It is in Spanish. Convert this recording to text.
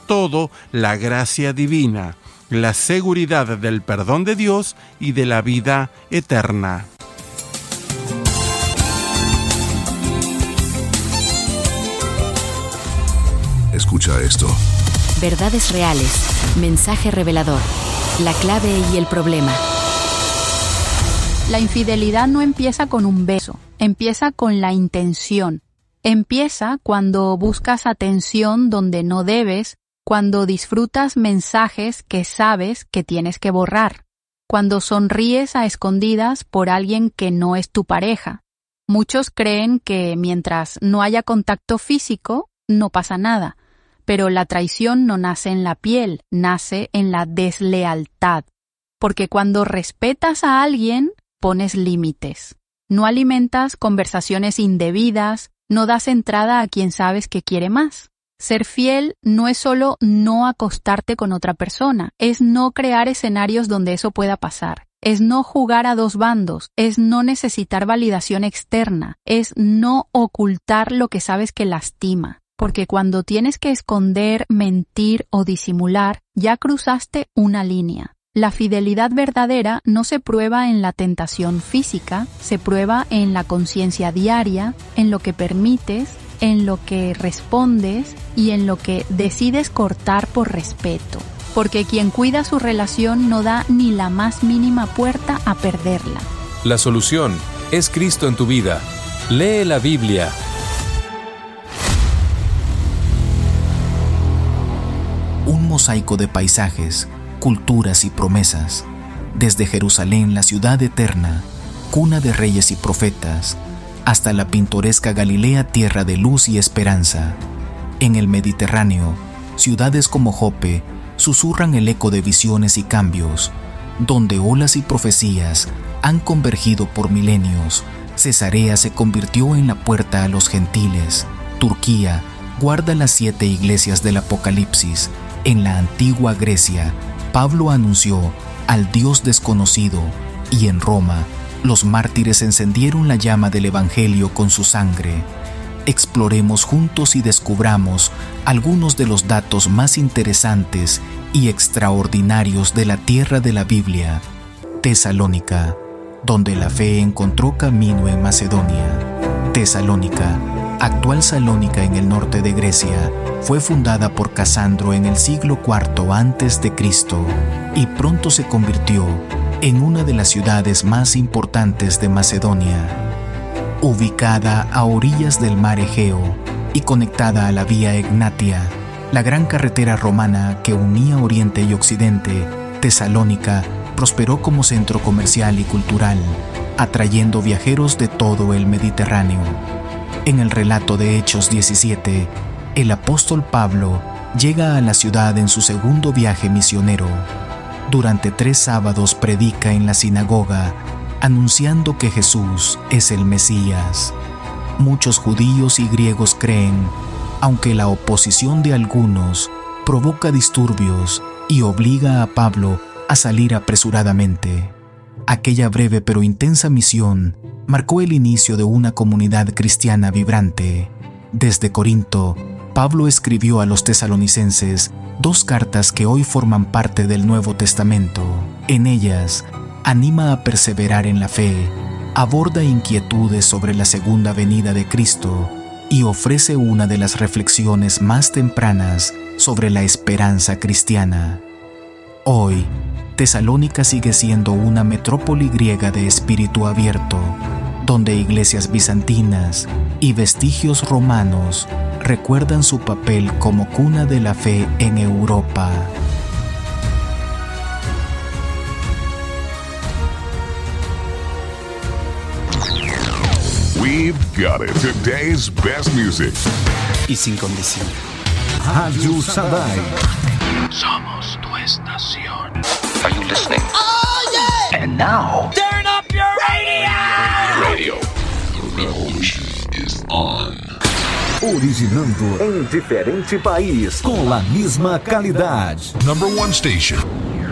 todo la gracia divina, la seguridad del perdón de Dios y de la vida eterna. Escucha esto. Verdades reales. Mensaje revelador. La clave y el problema. La infidelidad no empieza con un beso, empieza con la intención. Empieza cuando buscas atención donde no debes, cuando disfrutas mensajes que sabes que tienes que borrar, cuando sonríes a escondidas por alguien que no es tu pareja. Muchos creen que mientras no haya contacto físico, no pasa nada, pero la traición no nace en la piel, nace en la deslealtad, porque cuando respetas a alguien, pones límites. No alimentas conversaciones indebidas, no das entrada a quien sabes que quiere más. Ser fiel no es solo no acostarte con otra persona, es no crear escenarios donde eso pueda pasar. Es no jugar a dos bandos, es no necesitar validación externa, es no ocultar lo que sabes que lastima. Porque cuando tienes que esconder, mentir o disimular, ya cruzaste una línea. La fidelidad verdadera no se prueba en la tentación física, se prueba en la conciencia diaria, en lo que permites, en lo que respondes y en lo que decides cortar por respeto. Porque quien cuida su relación no da ni la más mínima puerta a perderla. La solución es Cristo en tu vida. Lee la Biblia. Un mosaico de paisajes, culturas y promesas. Desde Jerusalén, la ciudad eterna, cuna de reyes y profetas, hasta la pintoresca Galilea, tierra de luz y esperanza. En el Mediterráneo, ciudades como Jope susurran el eco de visiones y cambios, donde olas y profecías han convergido por milenios. Cesarea se convirtió en la puerta a los gentiles. Turquía guarda las 7 iglesias del Apocalipsis. En la antigua Grecia, Pablo anunció al Dios desconocido, y en Roma, los mártires encendieron la llama del Evangelio con su sangre. Exploremos juntos y descubramos algunos de los datos más interesantes y extraordinarios de la tierra de la Biblia, Tesalónica, donde la fe encontró camino en Macedonia. Tesalónica, actual Salónica en el norte de Grecia, fue fundada por Casandro en el siglo IV a.C. y pronto se convirtió en una de las ciudades más importantes de Macedonia. Ubicada a orillas del mar Egeo y conectada a la Vía Egnatia, la gran carretera romana que unía Oriente y Occidente, Tesalónica prosperó como centro comercial y cultural, atrayendo viajeros de todo el Mediterráneo. En el relato de Hechos 17, el apóstol Pablo llega a la ciudad en su segundo viaje misionero. Durante 3 sábados predica en la sinagoga, anunciando que Jesús es el Mesías. Muchos judíos y griegos creen, aunque la oposición de algunos provoca disturbios y obliga a Pablo a salir apresuradamente. Aquella breve pero intensa misión marcó el inicio de una comunidad cristiana vibrante. Desde Corinto, Pablo escribió a los tesalonicenses 2 cartas que hoy forman parte del Nuevo Testamento. En ellas, anima a perseverar en la fe, aborda inquietudes sobre la segunda venida de Cristo y ofrece una de las reflexiones más tempranas sobre la esperanza cristiana. Hoy, Tesalónica sigue siendo una metrópoli griega de espíritu abierto, donde iglesias bizantinas y vestigios romanos recuerdan su papel como cuna de la fe en Europa. We've got it. Today's best music. Y sin condición. Radio Sadai. Somos tu estación. Are you listening? Oh, yeah! And now, turn up your radio! The revolution is on. Originando em diferente país, com a mesma qualidade. #1 station.